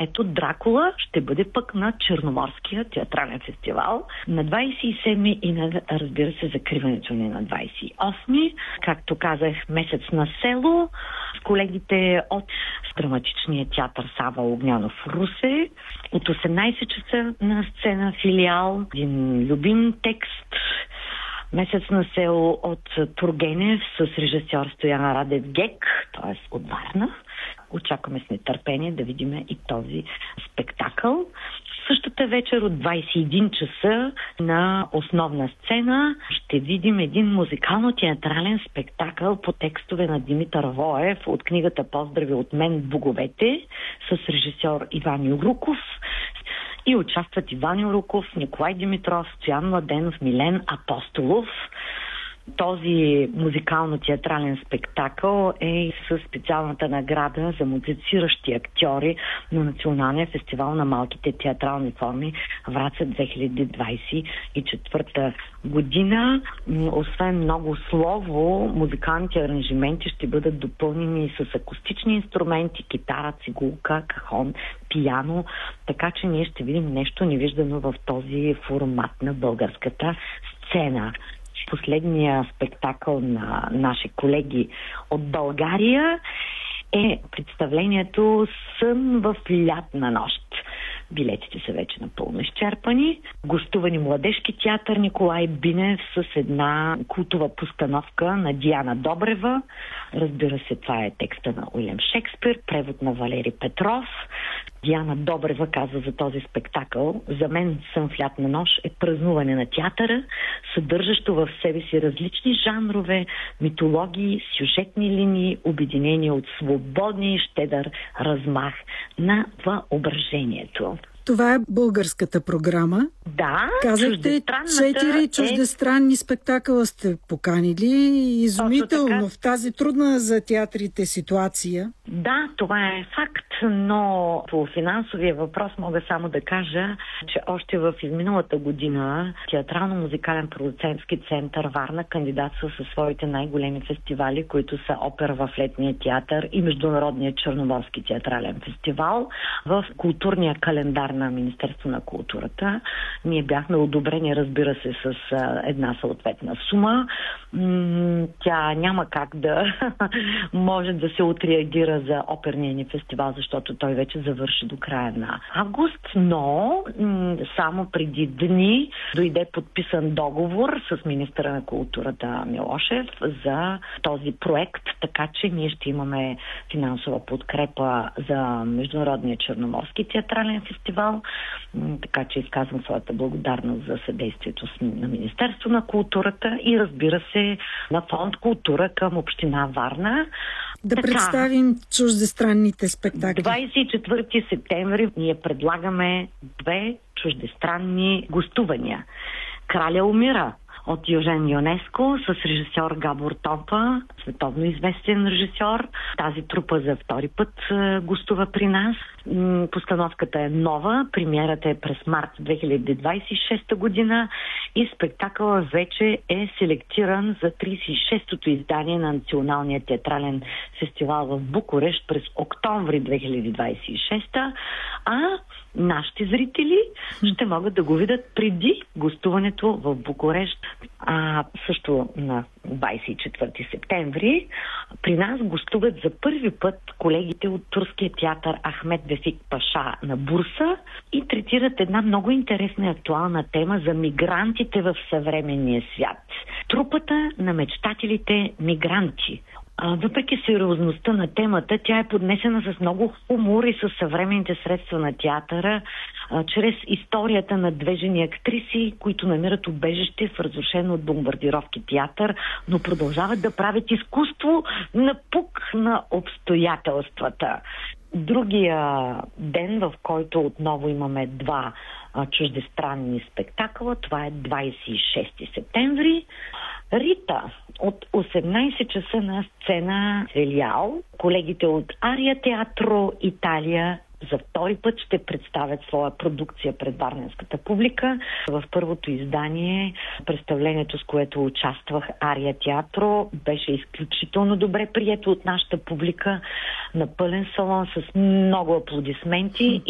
Ето Дракула ще бъде пък на Черноморския театрален фестивал на 27 и разбира се, закриването ни на 28. Както казах, месец на село с колегите от драматичния театър Сава Огнянов в Русе. От 18 часа на сцена филиал, един любим текст. Месец на село от Тургенев с режисьор Стоян Радев Гек, т.е. от Варна. Очакваме с нетърпение да видим и този спектакъл. Същата вечер от 21 часа на основна сцена ще видим един музикално-театрален спектакъл по текстове на Димитър Воев от книгата "Поздрави от мен, боговете" с режисьор Иван Юруков. И участват Иван Юруков, Николай Димитров, Стоян Младенов, Милен Апостолов. Този музикално-театрален спектакъл е със специалната награда за музициращи актьори на Националния фестивал на малките театрални форми Враца 2024 година. Освен много слово, музикалните аранжименти ще бъдат допълнени с акустични инструменти, китара, цигулка, кахон, пияно, така че ние ще видим нещо невиждано в този формат на българската сцена. Последния спектакъл на наши колеги от България е представлението "Сън в лятна нощ". Билетите са вече напълно изчерпани. Гостувани Младежки театър Николай Бинев с една култова постановка на Диана Добрева. Разбира се, това е текста на Уилям Шекспир, превод на Валери Петров. Диана Добрева казва за този спектакъл: "За мен "Сън в лятна нощ" е празнуване на театъра, съдържащо в себе си различни жанрове, митологии, сюжетни линии, обединени от свободния и щедър размах на въображението." Това е българската програма. Да. Казахте, 4 чуждестранни спектакъла сте поканили. Изумително в тази трудна за театрите ситуация. Да, това е факт, но по финансовия въпрос мога само да кажа, че още в изминалата година Театрално-музикален продуцентски център Варна кандидатства със своите най-големи фестивали, които са Опера в летния театър и Международния черноморски театрален фестивал. В културния календар на Министерство на културата ние бяхме одобрени, разбира се, с една съответна сума. Тя няма как да може да се отреагира за оперния ни фестивал, защото той вече завърши до края на август, но само преди дни дойде подписан договор с министъра на културата Милошев за този проект, така че ние ще имаме финансова подкрепа за Международния черноморски театрален фестивал. Така че изказвам своята благодарност за съдействието на Министерство на културата и, разбира се, на Фонд култура към община Варна. Да представим чуждестранните спектакли. 24 септември ние предлагаме 2 чуждестранни гостувания. "Краля умира" от Южен Йонеско с режисьор Габор Топа, световно известен режисьор. Тази трупа за втори път гостува при нас. Постановката е нова, премиерата е през март 2026 година и спектакълът вече е селектиран за 36-тото издание на Националния театрален фестивал в Букурещ през октомври 2026, а нашите зрители ще могат да го видят преди гостуването в Букурещ. Също на 24 септември при нас гостуват за първи път колегите от турския театър Ахмет Вефик Паша на Бурса и третират една много интересна и актуална тема за мигрантите в съвременния свят. Трупата на мечтателите мигранти. Въпреки сериозността на темата, тя е поднесена с много хумор и със съвременните средства на театъра, чрез историята на 2 жени актриси, които намират убежище в разрушен от бомбардировки театър, но продължават да правят изкуство на пук на обстоятелствата. Другия ден, в който отново имаме 2 чуждестранни спектакъла, това е 26 септември. Рита от 18 часа на сцена филиал. Колегите от Ария Театро Италия за втори път ще представят своя продукция пред варненската публика. В първото издание представлението, с което участвах, Ария Театро, беше изключително добре прието от нашата публика на пълен салон с много аплодисменти